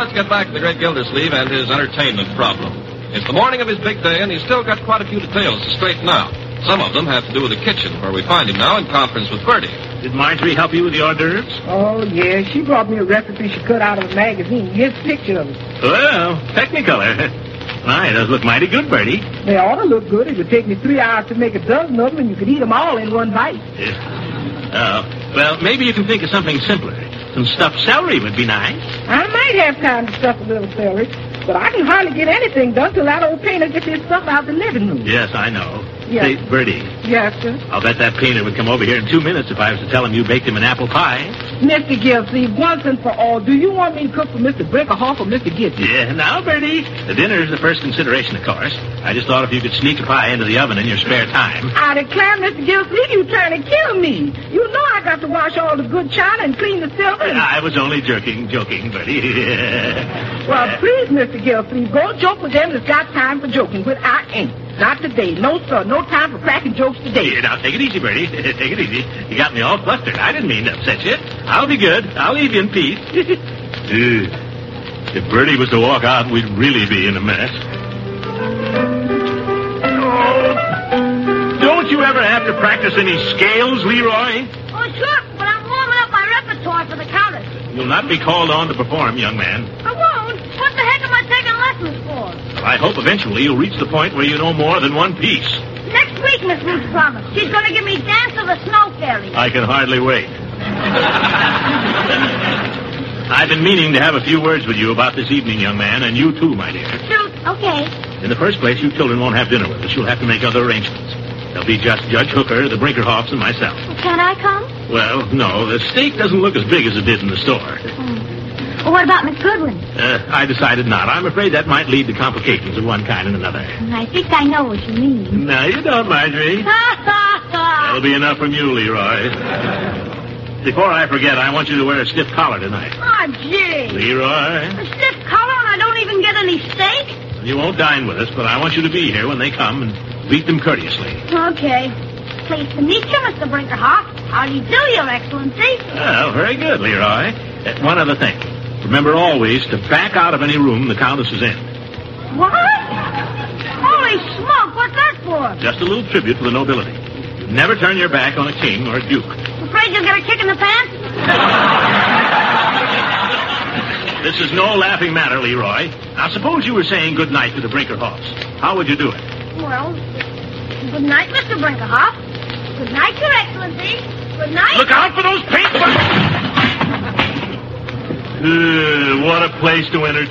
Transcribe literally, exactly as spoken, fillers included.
let's get back to the great Gildersleeve and his entertainment problem. It's the morning of his big day, and he's still got quite a few details to straighten out. Some of them have to do with the kitchen, where we find him now in conference with Bertie. Did Marjorie help you with the hors d'oeuvres? Oh, yeah. She brought me a recipe she cut out of a magazine. Here's a picture of it. Well, Technicolor. My, it does look mighty good, Bertie. They ought to look good. It would take me three hours to make a dozen of them, and you could eat them all in one bite. Yeah. Oh, well, maybe you can think of something simpler. Some stuffed celery would be nice. I might have time to stuff a little celery, but I can hardly get anything done till that old painter gets his stuff out the living room. Yes, I know. Yes. Say, Bertie. Yes, sir? I'll bet that painter would come over here in two minutes if I was to tell him you baked him an apple pie. Mister Gilsleeve, once and for all, do you want me to cook for Mister Brinkerhoff or Mister Gibson? Yeah, now, Bertie, the dinner's the first consideration, of course. I just thought if you could sneak a pie into the oven in your spare time. I declare, Mister Gilsleeve, you're trying to kill me. You know I got to wash all the good china and clean the silver. And... I was only joking, joking, Bertie. Well, please, Mister Gilsleeve, go joke with them that's got time for joking, but I ain't. Not today. No, sir. No time for cracking jokes today. Here, now, take it easy, Bertie. Take it easy. You got me all flustered. I didn't mean to upset you. I'll be good. I'll leave you in peace. If Bertie was to walk out, we'd really be in a mess. Oh, don't you ever have to practice any scales, Leroy? Oh, sure, but I'm warming up my repertoire for the countess. You'll not be called on to perform, young man. I won't. What the heck am I taking lessons for? Well, I hope eventually you'll reach the point where you know more than one piece. Next week, Miss Ruth promised. She's going to give me Dance of the Snow Fairy. I can hardly wait. I've been meaning to have a few words with you about this evening, young man, and you too, my dear. Shoot. Okay. In the first place, you children won't have dinner with us. You'll have to make other arrangements. There'll be just Judge Hooker, the Brinkerhoffs, and myself. Can I come? Well, no. The steak doesn't look as big as it did in the store. Oh. Well, what about Miss Goodwin? Uh, I decided not. I'm afraid that might lead to complications of one kind and another. I think I know what you mean. No, you don't, Marjorie. That'll be enough from you, Leroy. Before I forget, I want you to wear a stiff collar tonight. Oh, gee. Leroy? A stiff collar and I don't even get any steak? You won't dine with us, but I want you to be here when they come and greet them courteously. Okay. Pleased to meet you, Mister Brinkerhoff. How do you do, Your Excellency? Well, very good, Leroy. Uh, one other thing. Remember always to back out of any room the Countess is in. What? Holy smoke, what's that for? Just a little tribute to the nobility. You never turn your back on a king or a duke. Afraid you'll get a kick in the pants? This is no laughing matter, Leroy. Now, suppose you were saying good night to the Brinkerhoffs. How would you do it? Well, good night, Mister Brinkerhoff. Good night, Your Excellency. Good night. Look out for those paint buckets! uh, what a place to entertain.